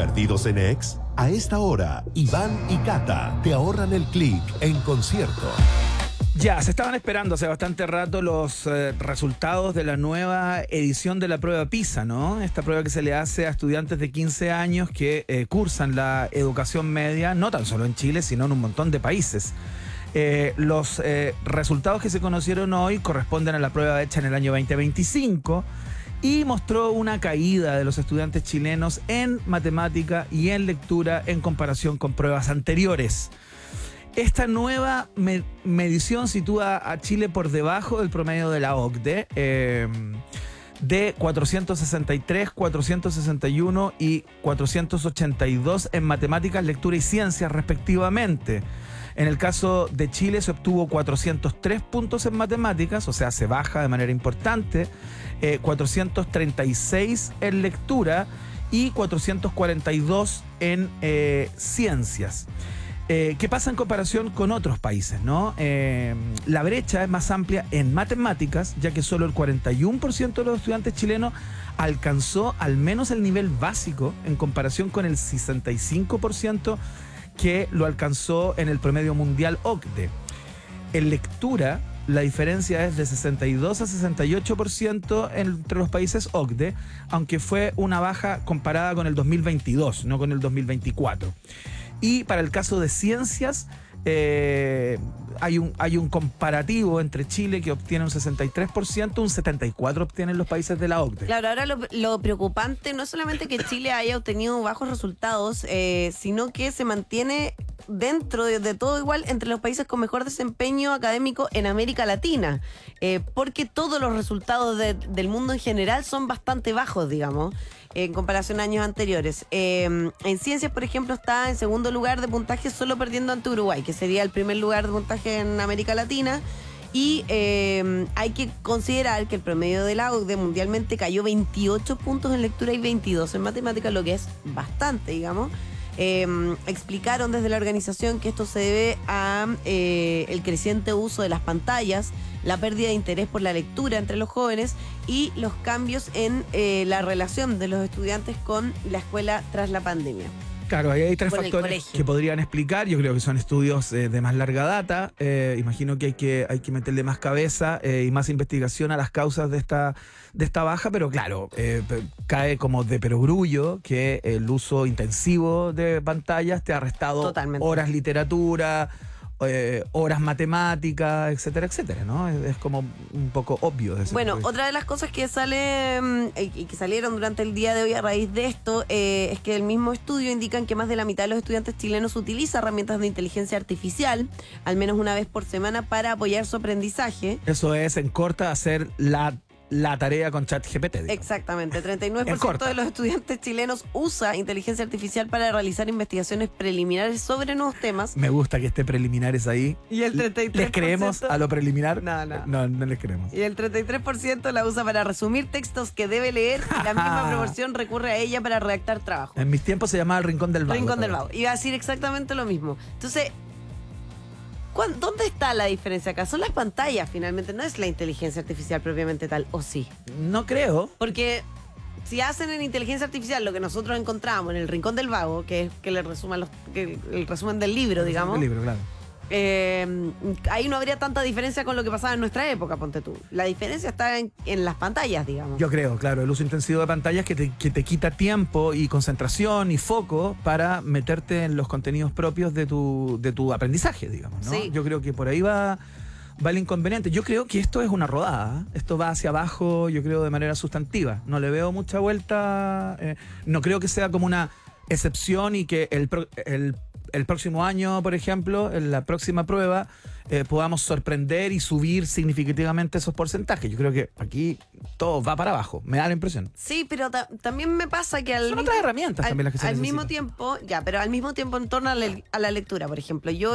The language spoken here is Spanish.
¿Perdidos en Ex? A esta hora, Iván y Cata te ahorran el clic en concierto. Ya, se estaban esperando hace bastante rato los resultados de la nueva edición de la prueba PISA, ¿no? Esta prueba que se le hace a estudiantes de 15 años que cursan la educación media, no tan solo en Chile, sino en un montón de países. Los resultados que se conocieron hoy corresponden a la prueba hecha en el año 2025 y mostró una caída de los estudiantes chilenos en matemática y en lectura en comparación con pruebas anteriores. Esta nueva medición sitúa a Chile por debajo del promedio de la OCDE, de 463, 461 y 482 en matemáticas, lectura y ciencias respectivamente. En el caso de Chile se obtuvo 403 puntos en matemáticas, o sea, se baja de manera importante, 436 en lectura y 442 en ciencias. ¿Qué pasa en comparación con otros países, no? La brecha es más amplia en matemáticas, ya que solo el 41% de los estudiantes chilenos alcanzó al menos el nivel básico en comparación con el 65% que lo alcanzó en el promedio mundial OCDE. En lectura, la diferencia es de 62 a 68% entre los países OCDE, aunque fue una baja comparada con el 2022, no con el 2024. Y para el caso de ciencias, hay un comparativo entre Chile, que obtiene un 63%, un 74% obtienen los países de la OCDE. Claro, ahora lo preocupante no es solamente que Chile haya obtenido bajos resultados, sino que se mantiene dentro de todo igual entre los países con mejor desempeño académico en América Latina, porque todos los resultados del mundo en general son bastante bajos, digamos, en comparación a años anteriores. En ciencias, por ejemplo, está en segundo lugar de puntaje, solo perdiendo ante Uruguay, que sería el primer lugar de puntaje en América Latina. Y hay que considerar que el promedio de la OCDE mundialmente cayó 28 puntos en lectura y 22 en matemáticas, lo que es bastante, digamos. Explicaron desde la organización que esto se debe a el creciente uso de las pantallas, la pérdida de interés por la lectura entre los jóvenes y los cambios en la relación de los estudiantes con la escuela tras la pandemia. Claro, ahí hay tres factores que podrían explicar. Yo creo que son estudios de más larga data. Imagino que hay que meterle más cabeza y más investigación a las causas de esta baja, pero claro, cae como de perogrullo que el uso intensivo de pantallas te ha restado totalmente horas literatura, horas matemáticas, etcétera, etcétera, ¿no? Es como un poco obvio. Bueno, otra de las cosas que sale y que salieron durante el día de hoy a raíz de esto es que el mismo estudio indican que más de la mitad de los estudiantes chilenos utiliza herramientas de inteligencia artificial al menos una vez por semana para apoyar su aprendizaje. Eso es, en corta, hacer la tarea con ChatGPT. Exactamente, 39% de los estudiantes chilenos usa inteligencia artificial para realizar investigaciones preliminares sobre nuevos temas. Me gusta que esté preliminares ahí. Y el 33%... ¿Les creemos a lo preliminar? No les creemos. Y el 33% la usa para resumir textos que debe leer y la misma proporción recurre a ella para redactar trabajo. En mis tiempos se llamaba el Rincón del Vago. Rincón del Vago. Iba a decir exactamente lo mismo. Entonces, ¿dónde está la diferencia acá? Son las pantallas, finalmente, no es la inteligencia artificial propiamente tal, ¿o sí? No creo. Porque si hacen en inteligencia artificial lo que nosotros encontramos en el Rincón del Vago, que es que el resumen del libro, digamos. El libro, claro. Ahí no habría tanta diferencia con lo que pasaba en nuestra época, ponte tú. La diferencia está en las pantallas, digamos. Yo creo, claro, el uso intensivo de pantallas que te quita tiempo y concentración y foco para meterte en los contenidos propios de tu aprendizaje, digamos, ¿no? Sí. Yo creo que por ahí va el inconveniente. Yo creo que esto es una rodada, ¿eh? Esto va hacia abajo, yo creo, de manera sustantiva. No le veo mucha vuelta. No creo que sea como una excepción y que el próximo año, por ejemplo, en la próxima prueba, podamos sorprender y subir significativamente esos porcentajes. Yo creo que aquí todo va para abajo, me da la impresión. Sí, pero también me pasa que son otras herramientas también las que se necesitan. al mismo tiempo en torno a la lectura, por ejemplo, yo